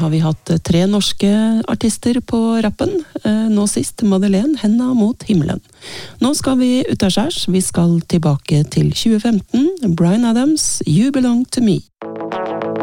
har vi hatt 3 norske artister på rappen. Nå sist Madeleine, Henda mot himmelen. Nå skal vi ut av skjærs. Vi skal tilbake til 2015. Bryan Adams, You Belong to Me.